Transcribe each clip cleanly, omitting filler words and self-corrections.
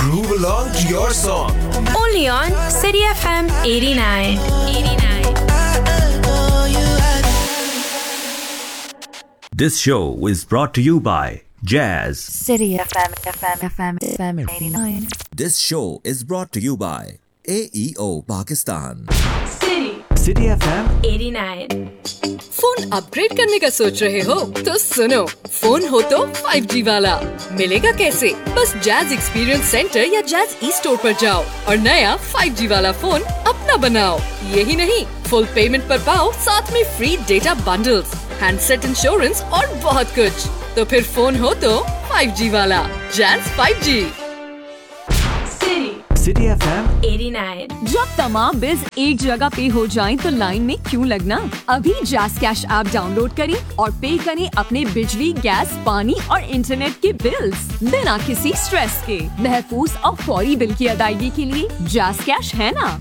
groove along to your song. Only on City FM 89. This show is brought to you by Jazz. City FM 89. This show is brought to you by AEO Pakistan. City FM 89. Phone upgrade करने का सोच रहे हो तो सुनो, phone हो तो 5G वाला मिलेगा कैसे? बस जैज एक्सपीरियंस सेंटर या जैज ई स्टोर पर जाओ और नया 5G वाला फोन अपना बनाओ। यही नहीं, फुल पेमेंट पर पाओ साथ में free data bundles, handset insurance और बहुत कुछ। तो फिर फोन हो तो 5G वाला जैज 5G। City FM 89. जब तमाम बिल्स एक जगह पे हो जाएं तो लाइन में क्यों लगना? अभी जैज कैश ऐप डाउनलोड करें और पे करें अपने बिजली, गैस, पानी और इंटरनेट के बिल्स बिना किसी स्ट्रेस के। महफूज और फौरी बिल की अदायगी के लिए जैज कैश है ना?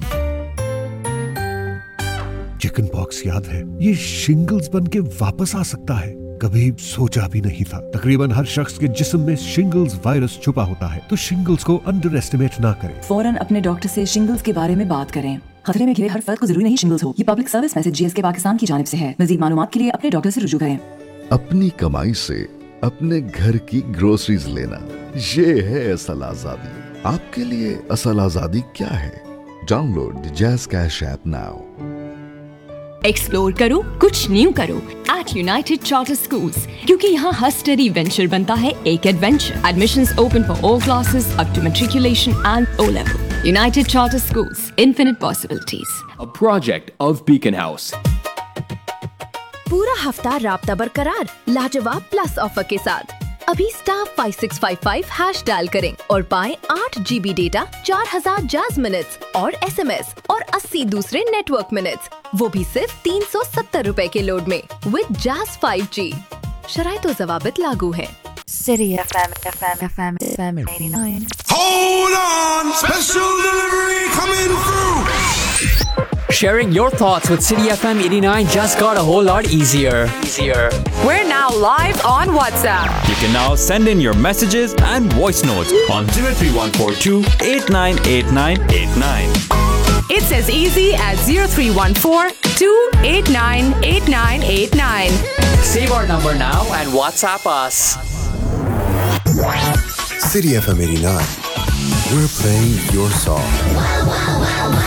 चिकन पॉक्स याद है? ये शिंगल्स बन के वापस आ सकता है। कभी सोचा भी नहीं था। तकरीबन हर शख्स के जिस्म में शिंगल्स वायरस छुपा होता है, तो शिंगल्स को अंडर एस्टिमेट ना करें। फौरन अपने डॉक्टर से शिंगल्स के बारे में बात करें। खतरे में घिरे हर फर्द को जरूरी नहीं शिंगल्स हो। ये public service message GSK Pakistan की जानिब से है। मज़ीद मालूमात के लिए अपने डॉक्टर से रुजू करें। अपनी कमाई से अपने घर की ग्रोसरीज लेना, ये है असल आजादी। आपके लिए असल आजादी क्या है? Download the jazz cash app now. Explore करो, कुछ न्यू करो एट यूनाइटेड चार्टर स्कूल्स, क्योंकि यहाँ हर स्टडी वेंचर बनता है एक adventure. Admissions open for all classes up to matriculation and O level. United charter schools, infinite possibilities. A project of Beacon House. पूरा हफ्ता राब्ता बरकरार लाजवाब प्लस ऑफर के साथ। अभी *5655# डायल करें और पाएं 8 GB डेटा, 4000 जैज मिनट्स और SMS और 80 दूसरे नेटवर्क मिनट्स, वो भी सिर्फ 370 रुपए के लोड में विद जैज 5G। शराइत और ज़वाबित लागू है। City FM 89. Hold on! Special delivery coming through! Sharing your thoughts with City FM 89 just got a whole lot easier. We're now live on WhatsApp. You can now send in your messages and voice notes on 03142 898989. It's as easy as 0314 289 8989. Save our number now and WhatsApp us. City FM 89. We're playing your song.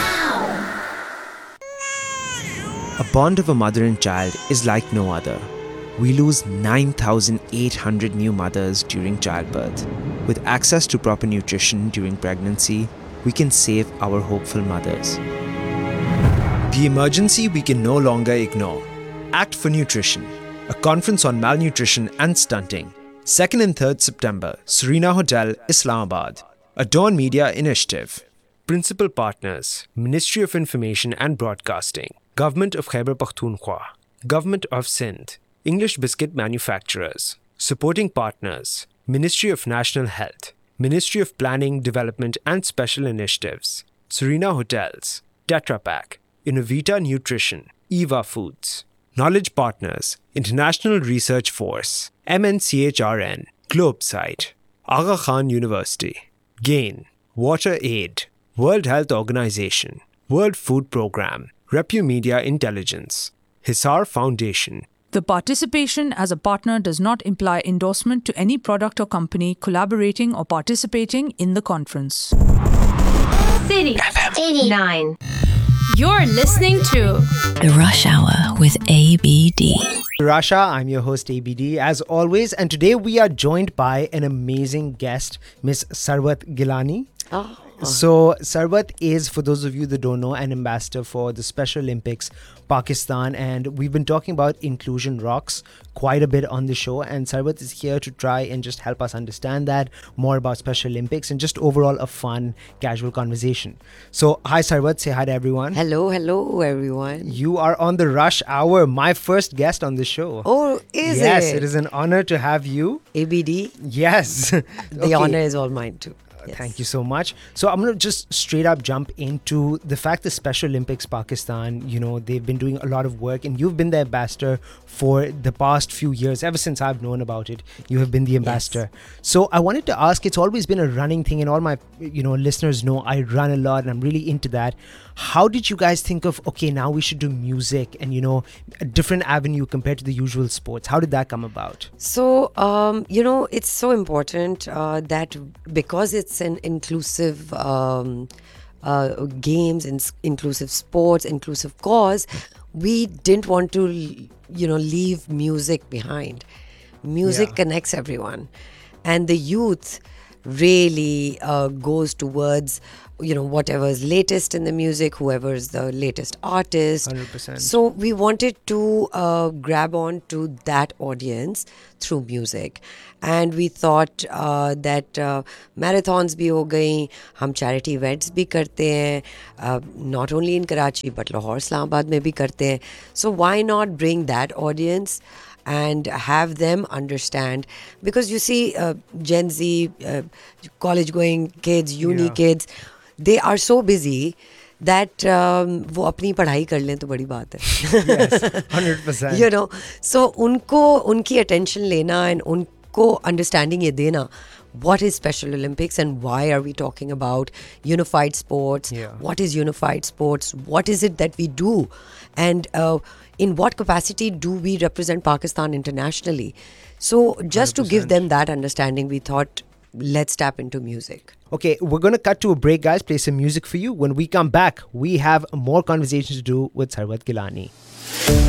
A bond of a mother and child is like no other. We lose 9,800 new mothers during childbirth. With access to proper nutrition during pregnancy, we can save our hopeful mothers. The emergency we can no longer ignore. Act for Nutrition, a conference on malnutrition and stunting. 2nd and 3rd September, Serena Hotel, Islamabad. A Dawn Media initiative. Principal partners, Ministry of Information and Broadcasting, Government of Khyber Pakhtunkhwa, Government of Sindh, English Biscuit Manufacturers. Supporting partners, Ministry of National Health, Ministry of Planning, Development and Special Initiatives, Serena Hotels, Tetra Pak, Innovita Nutrition, Eva Foods. Knowledge partners, International Research Force, MNCHRN, Globesite, Aga Khan University, GAIN, Water Aid, World Health Organization, World Food Programme, Repu Media Intelligence, Hisar Foundation. The participation as a partner does not imply endorsement to any product or company collaborating or participating in the conference. City 89. You're listening to The Rush Hour with ABD. Rasha, I'm your host ABD as always, and today we are joined by an amazing guest, Miss Sarwat Gilani. So Sarwat is, for those of you that don't know, an ambassador for the Special Olympics Pakistan, and we've been talking about inclusion rocks quite a bit on the show, and Sarwat is here to try and just help us understand that more about Special Olympics and just overall a fun, casual conversation. So hi Sarwat, say hi to everyone. Hello everyone. You are on the Rush Hour, my first guest on the show. Oh, is it? Yes, it is an honor to have you. ABD? Yes. The honor is all mine too. Thank you so much. So I'm going to just straight up jump into the fact that Special Olympics Pakistan, they've been doing a lot of work, and you've been the ambassador for the past few years. Ever since I've known about it, you have been the ambassador. So I wanted to ask, it's always been a running thing, and all my listeners know I run a lot and I'm really into that. How did you guys think of, okay, now we should do music and, a different avenue compared to the usual sports? How did that come about? So, it's so important that because it's an inclusive games, inclusive sports, inclusive cause, we didn't want to, leave music behind. Music connects everyone. And the youth really goes towards whatever's latest in the music, whoever's the latest artist. 100%. So we wanted to grab on to that audience through music. And we thought that marathons bhi ho gayi, hum charity events bhi karte hain, not only in Karachi but Lahore, Islamabad mein bhi karte hain. So why not bring that audience and have them understand, because you see Gen Z, college going kids, uni kids, they are so busy that वो अपनी पढ़ाई कर लें तो बड़ी बात है. Yes, 100%. So उनको उनकी attention लेना and उनको understanding ये देना, what is Special Olympics and why are we talking about unified sports? What is unified sports? What is it that we do? And in what capacity do we represent Pakistan internationally? So just 100%. To give them that understanding, we thought, let's tap into music. Okay, we're going to cut to a break, guys. Play some music for you. When we come back, we have more conversations to do with Sarwat Gilani.